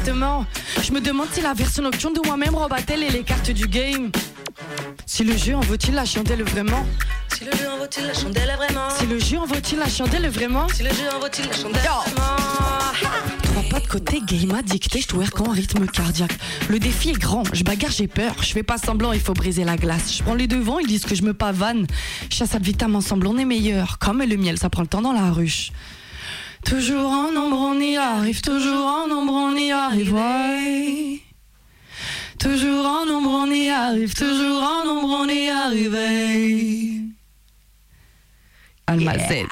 Exactement. Je me demande si la version nocturne de moi-même rebat-elle et les cartes du game. Si le jeu en vaut-il la chandelle vraiment? Si le jeu en vaut-il la chandelle vraiment? Si le jeu en vaut-il la chandelle vraiment? Si le jeu en vaut-il la chandelle vraiment? Trois pas de côté, game addicté, je twerk en rythme cardiaque. Le défi est grand, je bagarre, j'ai peur. Je fais pas semblant, il faut briser la glace. Je prends les devants, ils disent que je me pavane. Chasse ad vitam, ensemble on est meilleur. Comme le miel, ça prend le temps dans la ruche. Toujours en nombre on y arrive, toujours en nombre on y arrive, ouais. Toujours en nombre on y arrive, toujours en nombre on y arrive. Almazed.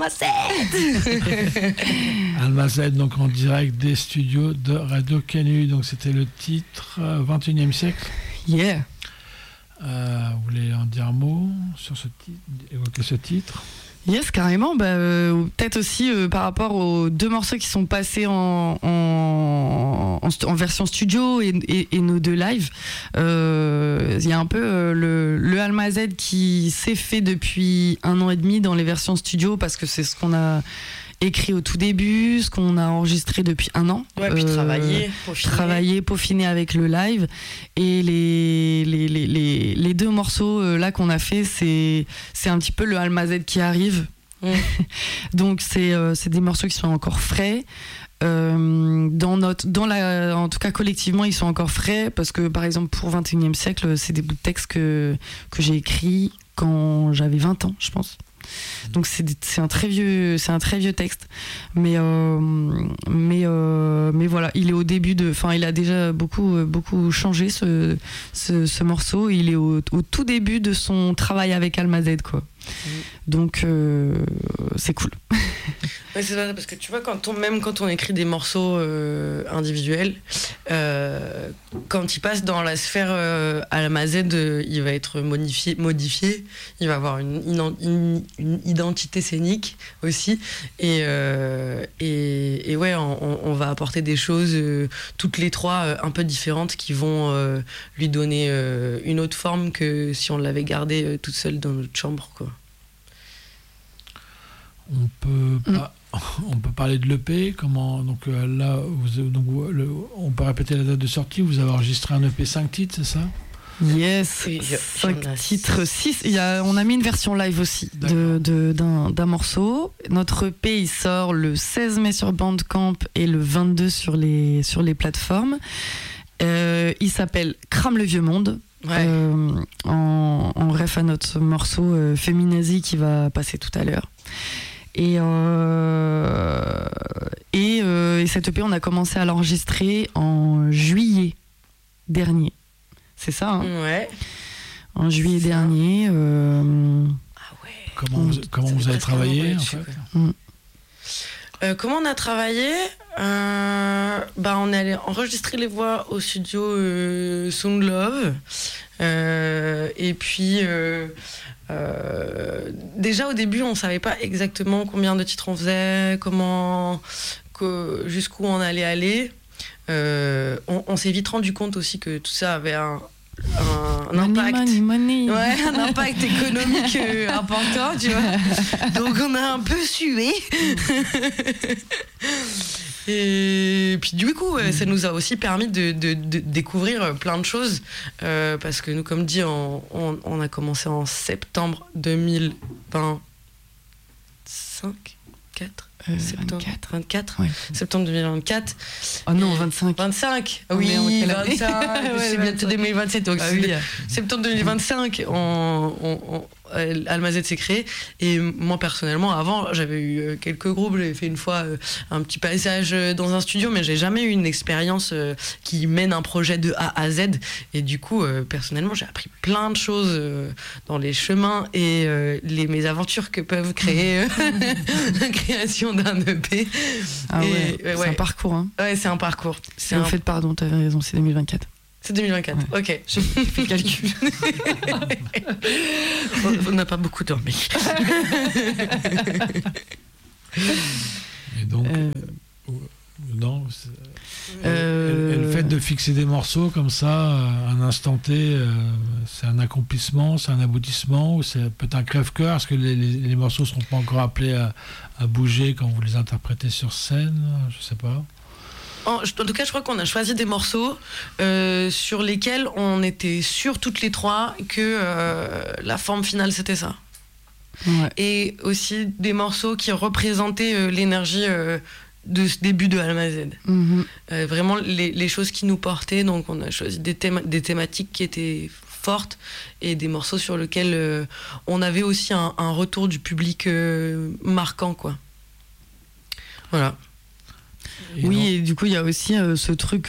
Almazed, donc en direct des studios de Radio Canu. Donc c'était le titre 21e siècle. Yeah. Vous voulez en dire un mot sur ce titre, évoquer ce titre? Yes, carrément. Peut-être aussi par rapport aux deux morceaux qui sont passés en version studio et nos deux lives. Il y a un peu le Almazed qui s'est fait depuis 1 an et demi dans les versions studio parce que c'est ce qu'on a écrit au tout début, ce qu'on a enregistré depuis 1 an. Ouais, puis travailler, peaufiner avec le live. Et les deux morceaux là qu'on a fait, c'est un petit peu le Almazed qui arrive. Donc c'est des morceaux qui sont encore frais. En tout cas collectivement ils sont encore frais parce que par exemple pour 21e siècle c'est des bouts de texte que j'ai écrits quand j'avais 20 ans je pense. Donc c'est un très vieux texte, mais voilà, il est au début il a déjà beaucoup changé ce morceau. Il est au tout début de son travail avec Almazed quoi. Donc c'est cool. Ouais, c'est vrai parce que tu vois quand on écrit des morceaux individuels, quand il passe dans la sphère Almazed, il va être modifié, il va avoir une identité scénique aussi et ouais on va apporter des choses toutes les trois un peu différentes qui vont lui donner une autre forme que si on l'avait gardé toute seule dans notre chambre quoi. On peut parler de l'EP. Comment donc là on peut répéter la date de sortie. Vous avez enregistré un EP 5 titres, c'est ça? Yes, 5 titres, 6. On a mis une version live aussi d'un morceau. Notre EP il sort le 16 mai sur Bandcamp et le 22 sur les plateformes. Il s'appelle Crame le vieux monde. Ouais. En ref à notre morceau Féminazie qui va passer tout à l'heure. Et cette EP on a commencé à l'enregistrer en juillet dernier. C'est ça hein? Ouais. En juillet dernier. Ah ouais. Comment vous avez travaillé en fait? Comment on a travaillé on est allé enregistrer les voix au studio Sound Love et puis déjà au début on savait pas exactement combien de titres on faisait, jusqu'où on allait aller. On s'est vite rendu compte aussi que tout ça avait un impact. Money. Ouais, un impact économique important, tu vois. Donc on a un peu sué. Et puis du coup, ça nous a aussi permis de découvrir plein de choses parce que nous, comme dit, on a commencé en septembre 2025. 24 ouais. Septembre 2024. Oh non, 25. 25. Oui, 25. C'est bientôt 2027. Donc septembre 2025, Almazed s'est créé. Et moi, personnellement, avant, j'avais eu quelques groupes. J'avais fait une fois un petit passage dans un studio, mais j'ai jamais eu une expérience qui mène un projet de A à Z. Et du coup, personnellement, j'ai appris plein de choses dans les chemins et mes aventures que peuvent créer la création d'un EP. Ah ouais, c'est un parcours. Hein. Ouais, c'est un parcours. En fait, pardon, t'avais raison, c'est 2024. C'est 2024, ouais. Ok. J'ai fait le calcul. On n'a pas beaucoup dormi. Et donc, non, le fait de fixer des morceaux comme ça, à un instant T, c'est un accomplissement, c'est un aboutissement, ou c'est peut-être un crève-cœur? Est-ce que les morceaux ne seront pas encore appelés à bouger quand vous les interprétez sur scène? Je sais pas. En tout cas, je crois qu'on a choisi des morceaux sur lesquels on était sûrs toutes les trois que la forme finale c'était ça. Ouais. Et aussi des morceaux qui représentaient l'énergie de ce début de Almazed. Vraiment les choses qui nous portaient. Donc on a choisi des thématiques qui étaient fortes et des morceaux sur lesquels on avait aussi un retour du public marquant, quoi. Voilà. Et du coup il y a aussi ce truc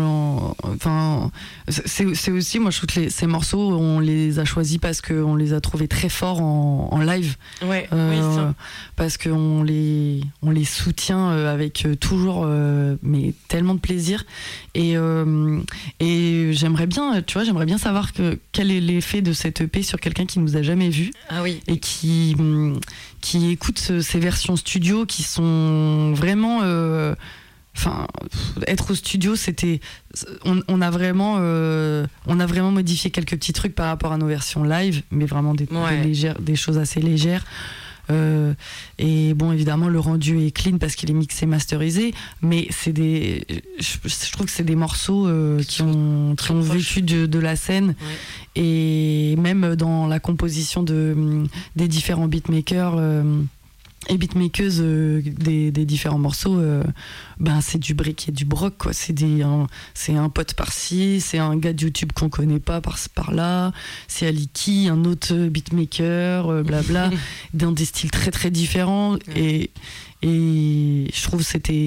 c'est aussi, moi je trouve que ces morceaux on les a choisis parce qu'on les a trouvés très forts en live, oui, parce qu'on les soutient avec toujours mais tellement de plaisir et j'aimerais bien savoir quel est l'effet de cette EP sur quelqu'un qui nous a jamais vus et qui écoute ces versions studio qui sont vraiment être au studio, on a vraiment modifié quelques petits trucs par rapport à nos versions live, mais vraiment des choses assez légères. Et bon, évidemment, le rendu est clean parce qu'il est mixé, masterisé, mais je trouve que c'est des morceaux qui ont vécu de la scène, et même dans la composition des différents beatmakers. Et beatmakeuses des différents morceaux, c'est du brick et du broc, quoi. C'est un pote par-ci, c'est un gars de YouTube qu'on connaît pas par-là, c'est Aliki, un autre beatmaker, blabla, dans des styles très très différents. Et je trouve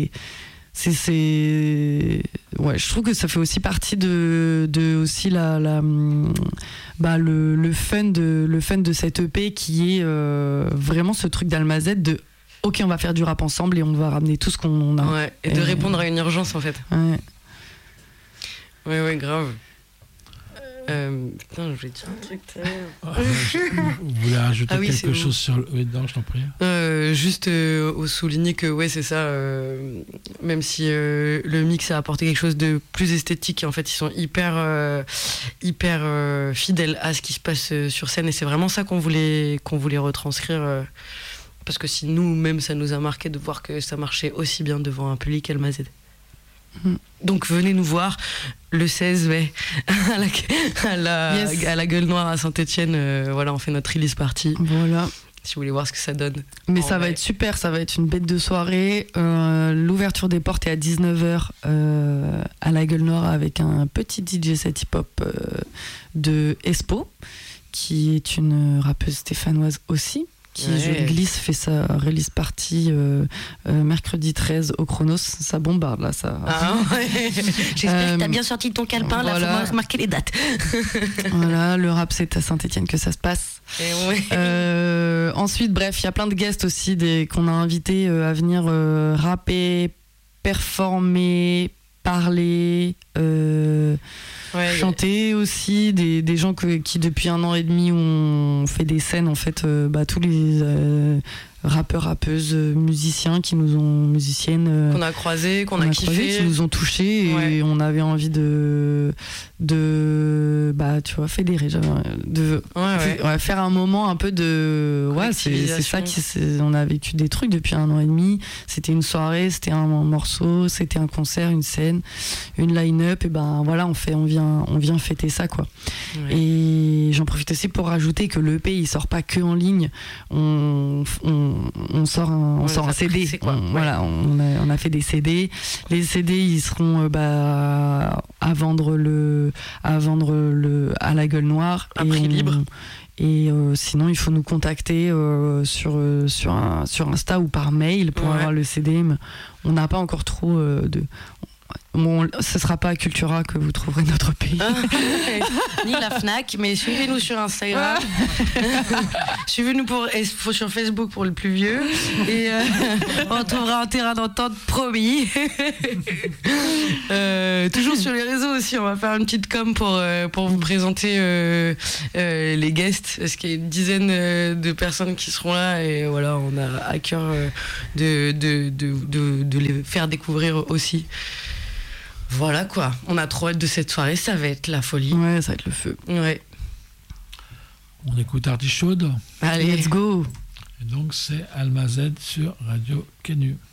je trouve que ça fait aussi partie de aussi le fun de cette EP, qui est vraiment ce truc d'Almazed de ok, on va faire du rap ensemble et on va ramener tout ce qu'on a, et de répondre à une urgence en fait. Ouais, grave. Putain, je voulais dire un truc tout à l'heure. Vous voulez rajouter quelque chose sur le... Oui, non, je t'en prie. Juste au souligner que c'est ça, même si le mix a apporté quelque chose de plus esthétique, en fait ils sont hyper fidèles à ce qui se passe sur scène, et c'est vraiment ça qu'on voulait retranscrire, parce que si nous-mêmes ça nous a marqué de voir que ça marchait aussi bien devant un public Almazed. Donc venez nous voir le 16 mai à la Gueule Noire à Saint-Etienne. On fait notre release party. Voilà. Si vous voulez voir ce que ça donne. Mais ça va être super, ça va être une bête de soirée. L'ouverture des portes est à 19h à la Gueule Noire, avec un petit DJ set hip-hop de Espo, qui est une rappeuse stéphanoise aussi, qui, je glisse, fait sa release party mercredi 13 au Chronos. Ça bombarde là, ça. J'espère que t'as bien sorti ton calepin, là, faut marquer les dates. Voilà, le rap c'est à Saint-Etienne que ça se passe. Ensuite, bref, il y a plein de guests aussi qu'on a invités à venir rapper, performer, parler, chanter aussi, des gens qui depuis 1 an et demi ont fait des scènes, en fait, tous les rappeurs, rappeuses, musiciennes qu'on a croisés, qu'on a kiffé, qui nous ont touchés, et on avait envie de fédérer, faire un moment un peu de c'est ça on a vécu des trucs depuis 1 an et demi. C'était une soirée, c'était un morceau, c'était un concert, une scène, une line-up, et on vient fêter ça, quoi. Et j'en profite aussi pour rajouter que l'EP il sort pas que en ligne, on sort un CD, on a fait des CD. Les CD ils seront à vendre à la Gueule Noire à prix libre. Et sinon il faut nous contacter sur Insta ou par mail pour avoir le CD. Mais on n'a pas encore trop de... Bon, ce sera pas à Cultura que vous trouverez notre pays. Ni la Fnac, mais suivez-nous sur Instagram. Suivez-nous sur Facebook pour le plus vieux. Et on trouvera un terrain d'entente, promis. Toujours sur les réseaux aussi, on va faire une petite com pour vous présenter les guests, parce qu'il y a une dizaine de personnes qui seront là, et voilà, on a à cœur de les faire découvrir aussi. Voilà, quoi, on a trop hâte de cette soirée, ça va être la folie. Ouais, ça va être le feu. Ouais. On écoute Artichaude. Allez, let's go. Et donc c'est Almazed sur Radio Canu.